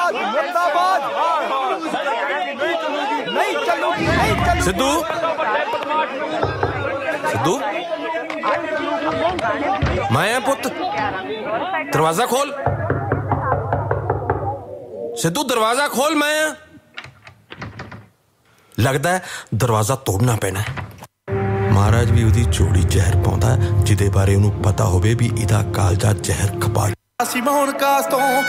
सिद्धू सिद्धू मैं पुत दरवाजा खोल सिद्धू दरवाजा खोल मैं लगता है दरवाजा तोड़ना पैना है महाराज भी उदी चोड़ी जहर पाउंदा जिदे बारे उन्हें पता होवे भी इदा कालजा जहर खपा